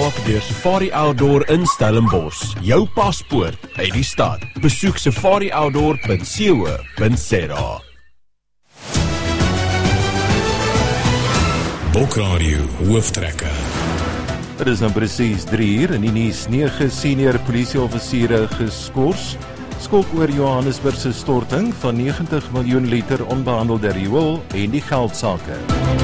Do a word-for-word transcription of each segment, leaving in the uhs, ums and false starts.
gemaak deur Safari Outdoor in Stellenbosch. Jou paspoort uit die stad. Besoek safari outdoor punt co punt za. Bokradio hooftrekke. Dit is nou presies drie uur en die nuus. nege senior polisieoffisiere geskort. Skok oor Johannesburg se storting van negentig miljoen liter onbehandelde riool en die geldsake.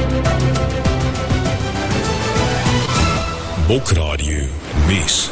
Bokradio nuus.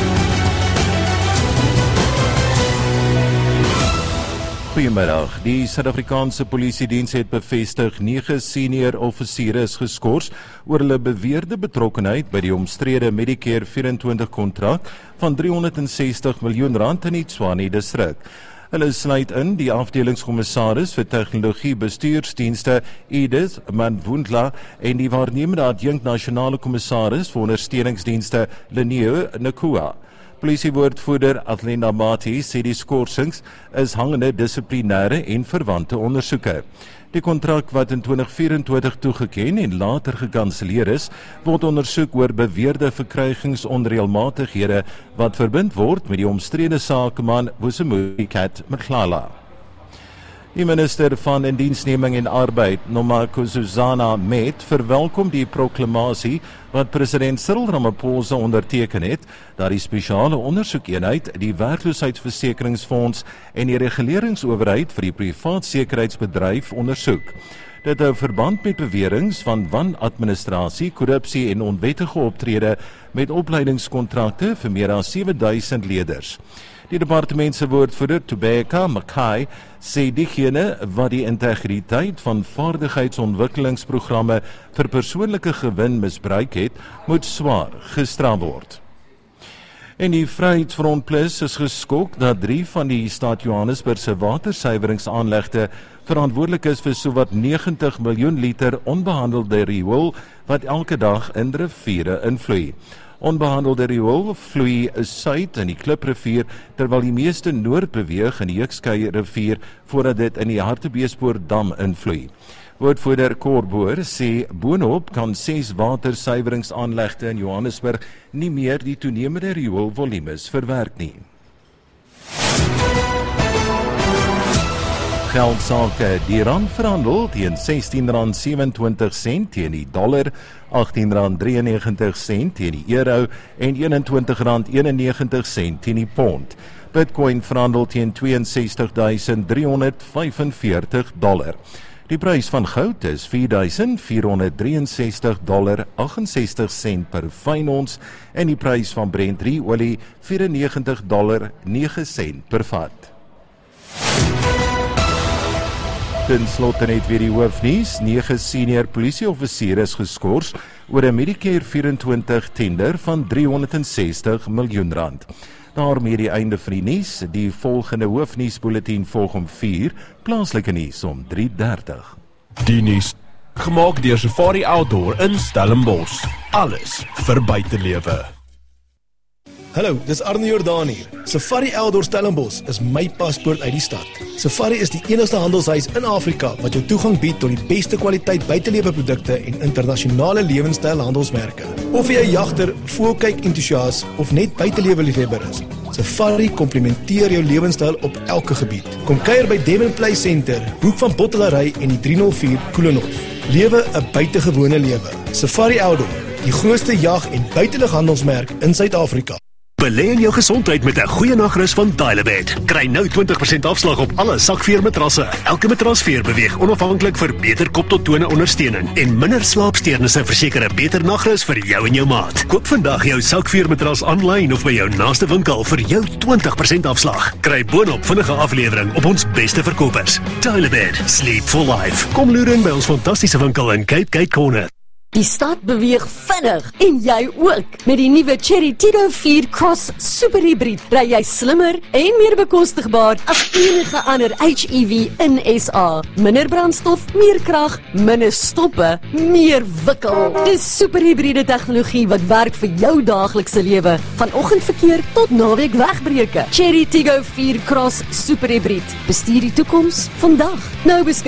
Goeiemiddag. Die Suid-Afrikaanse Polisiediens het bevestig nege senior offisiere is geskort oor hulle beweerde betrokkenheid by die omstrede Medicare vyf-en-twintig kontrak van driehonderdsestig miljoen rand in die Tshwane distrik. Hulle sluit in die afdelingskommissaris vir tegnologie bestuursdienste Edith Manvundla en die waarnemende adjunkt nasionale kommissaris vir ondersteuningsdienste Leneo Nakua. Polisiewoordvoerder Athlenda Mati sê die skorsings is hangende dissiplinêre en verwante ondersoeke. Die kontrak wat in twintig vyf-en-twintig toegeken en later gekanselleer is, word ondersoek oor beweerde verkrygingsonreëlmatighede wat verbind word met die omstrede sakeman Vusimukat Mhlala. Die minister van Indiensneming en Arbeid, Nomakosazana Met, verwelkom die proklamasie wat president Cyril Ramaphosa onderteken het, dat die spesiale ondersoekeenheid, die werkloosheidsversekeringsfonds en die reguleringsowerheid vir die privaat sekuriteitsbedryf ondersoek. Dit hou verband met beweringe van wanadministrasie, korrupsie en onwettige optrede met opleidingskontrakte vir meer as sewe duisend leerders. Die departement se woordvoerder, Tobeka Makai, sê diegene wat die integriteit van vaardigheidsontwikkelingsprogramme vir persoonlike gewin misbruik het, moet swaar gestraf word. En die Vryheidsfront Plus is geskok dat drie van die stad Johannesburg se watersuiweringsaanlegte verantwoordelik is vir sowat negentig miljoen liter onbehandelde riool wat elke dag in riviere invloei. Onbehandelde riool vloei suid in die Kliprivier, terwyl die meeste noord beweeg in die Jukskei rivier voordat dit in die Hartbeespoort-dam invloei. Woordvoerder Korboer sê boonop kan ses watersuiweringsaanlegte in Johannesburg nie meer die toenemende rioolvolumes verwerk nie. Geldsake. Die rand verhandel teen sestien rand sewe-en-twintig sent teen die dollar, agttien rand drieënnegentig sent teen die euro en eenentwintig rand eenennegentig sent teen die pond. Bitcoin verhandel teen twee ses duisend driehonderd vyfenveertig dollar. Die prys van goud is vier duisend vierhonderd drieënsestig dollar agt-en-sestig sent per fyn ons en die prys van Brent drie olie vyf-en-negentig dollar nege sent per vat. Ten slotte net weer die hoofnuus. nege senior polisieoffisiere is geskort oor 'n Medicare vyf-en-twintig tender van driehonderdsestig miljoen rand. Daarmee die einde van die nuus. Die volgende hoofnuusbulletin volg om vier, plaaslike nuus om drie dertig. Die nuus gemaak deur Safari Outdoor in Stellenbosch. Alles vir buitelewe. Hallo, dis Arne Jordaan hier. Safari Outdoor Stellenbosch is my paspoort uit die stad. Safari is die enigste handelshuis in Afrika wat jou toegang bied tot die beste kwaliteit buiteleweprodukte en internasionale lewenstyl handelsmerke. Of jy 'n jagter, voëlkyk entoesias of net buitelewe-liefhebber is, Safari komplementeer jou lewenstyl op elke gebied. Kom kuier by Devon Play Center, hoek van Bottelary en die drie nul vier Koelenhof. Lewe 'n buitengewone lewe. Safari Outdoor, die grootste jag- en buitelughandelsmerk in Suid-Afrika. Belê in jou gesondheid met 'n goeie nagrus van Dial-A-Bed. Kry nou twintig persent afslag op alle sakveermatrasse. Elke matrasveer beweeg onafhanklik vir beter kop tot tone ondersteuning en minder slaapsteurnisse verseker 'n beter nagrus vir jou en jou maat. Koop vandag jou sakveermatras aanlyn of by jou naaste winkel vir jou twintig persent afslag. Kry boonop vinnige aflewering op ons beste verkopers. Dial-A-Bed, sleep for life. Kom loer in by ons fantastiese winkel in Cape Gate Corner. Die stad beweeg vinnig en jy ook. Met die nuwe Chery Tiggo vier Cross Super Hybrid ry jy slimmer en meer bekostigbaar as enige ander H E V in S A. Minder brandstof, meer krag, minder stoppe, meer wikkel. Dis super hybride tegnologie wat werk vir jou daaglikse lewe, van oggendverkeer tot naweek wegbreuke. Chery Tiggo vier Cross Super Hybrid. Bestuur die toekoms vandag. Nou beskik